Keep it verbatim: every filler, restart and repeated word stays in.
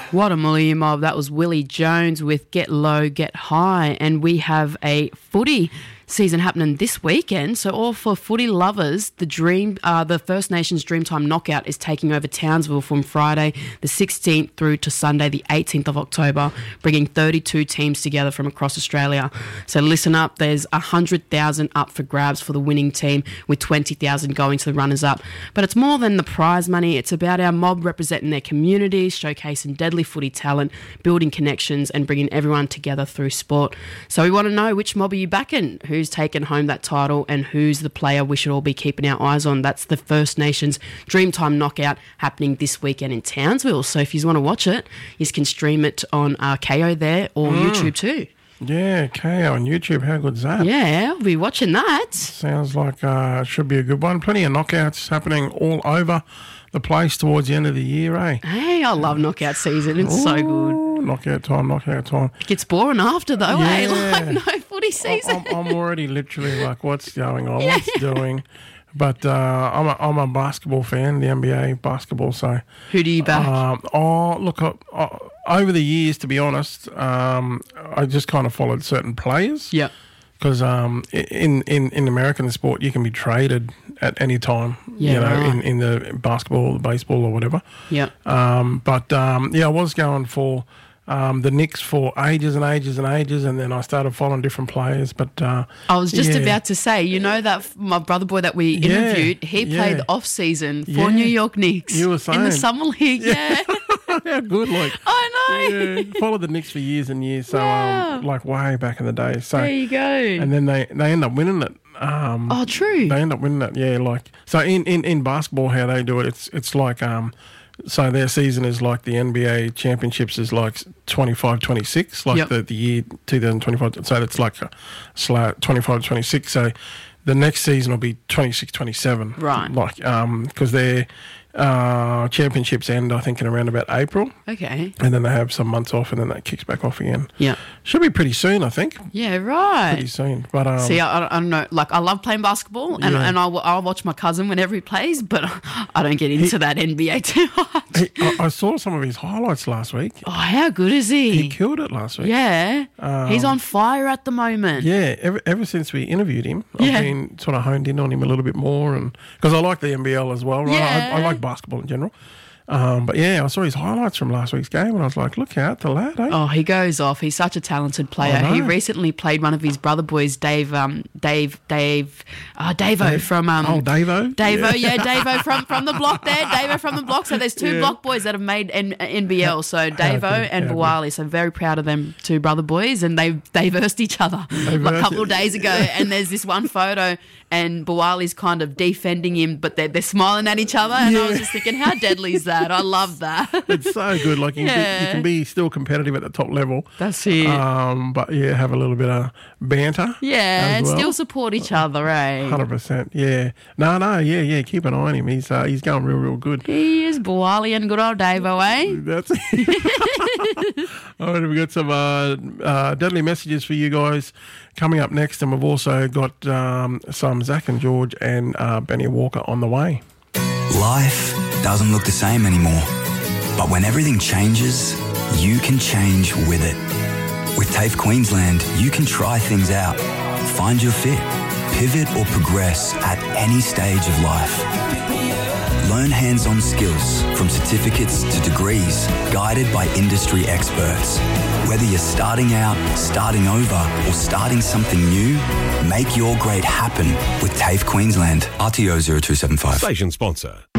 What a Mully mob. That was Willie Jones with Get Low, Get High. And we have a footy season happening this weekend. So all for footy lovers, the dream, uh, the First Nations Dreamtime Knockout is taking over Townsville from Friday the sixteenth through to Sunday the eighteenth of October, bringing thirty-two teams together from across Australia. So listen up, there's one hundred thousand up for grabs for the winning team, with twenty thousand going to the runners-up. But it's more than the prize money. It's about our mob representing their communities, showcasing deadly footy talent, building connections and bringing everyone together through sport. So we want to know, which mob are you backing? Who's taken home that title and who's the player we should all be keeping our eyes on? That's the First Nations Dreamtime Knockout happening this weekend in Townsville. So if you want to watch it, you can stream it on uh, K O there or mm. YouTube too. Yeah, K O on YouTube. How good's that? Yeah, I'll be watching that. Sounds like uh, it should be a good one. Plenty of knockouts happening all over the place towards the end of the year, eh? Hey, I love knockout season. It's Ooh, so good. Knockout time, knockout time. It gets boring after, though, yeah. eh? Like, no footy season. I'm, I'm already literally like, what's going on? Yeah. What's doing? But uh, I'm, a, I'm a basketball fan, the N B A basketball, so... Who do you back? Um, oh, look, I, I, over the years, to be honest, um, I just kind of followed certain players. Yeah. Because um, in, in, in American sport, you can be traded at any time, yeah, you know, right. in, in the basketball, the baseball or whatever. Yeah. Um, but, um, yeah, I was going for um, the Knicks for ages and ages and ages, and then I started following different players. But uh, I was just yeah. about to say, you know that f- my brother boy that we interviewed, yeah, he yeah. played the off-season for yeah. New York Knicks. You were saying. In the Summer League, yeah. How good, like. I know. Yeah, followed the Knicks for years and years, so wow. um, like way back in the day. So there you go. And then they, they end up winning it. Um, oh, true. They end up winning it, yeah. Like so, in, in, in basketball, how they do it, it's it's like um, so their season is like the N B A championships is like twenty-five twenty-six, like yep. the, the year twenty twenty-five. So it's like a slight twenty-five twenty-six. So the next season will be twenty-six twenty-seven, right? Like um, because they're Uh, championships end, I think, in around about April. Okay. And then they have some months off, and then that kicks back off again. Yeah. Should be pretty soon, I think. Yeah, right. Pretty soon. But um, see, I, I don't know. Like, I love playing basketball, and, yeah. and I'll, I'll watch my cousin whenever he plays, but I don't get into he, that N B A too much. He, I, I saw some of his highlights last week. Oh, how good is he? He killed it last week. Yeah. Um, He's on fire at the moment. Yeah. Ever, ever since we interviewed him, I've yeah. been sort of honed in on him a little bit more, and because I like the N B L as well, right? Yeah. I, I like basketball in general. Um, but yeah, I saw his highlights from last week's game, and I was like, "Look out, the lad!" Eh? Oh, he goes off. He's such a talented player. He recently played one of his brother boys, Dave, um, Dave, Dave, uh, Davo Dave. from um, oh, Davo, Davo, yeah, yeah Davo from, from the block there, Davo from the block. So there's two yeah. block boys that have made N- NBL. So Davo good, and Buali. So very proud of them two brother boys, and they they versed each other like a couple of days ago. And there's this one photo, and Buali's kind of defending him, but they're they're smiling at each other, and yeah. I was just thinking, how deadly is that? I love that. It's so good. Like you, yeah. can be, you can be still competitive at the top level. That's it. Um, but yeah, have a little bit of banter. Yeah, and well. still support each other, eh? Hundred percent. Yeah. No, no. Yeah, yeah. Keep an eye on him. He's uh, he's going real, real good. He is Buali and good old Davo, eh? That's it. All right, we've got some uh, uh, deadly messages for you guys coming up next, and we've also got um, some Zach and George and uh, Benny Walker on the way. Life doesn't look the same anymore, but when everything changes, you can change with it. With TAFE Queensland, you can try things out, find your fit, pivot or progress at any stage of life. Learn hands-on skills from certificates to degrees, guided by industry experts. Whether you're starting out, starting over, or starting something new, make your great happen with TAFE Queensland. R T O zero two seven five. Station sponsor.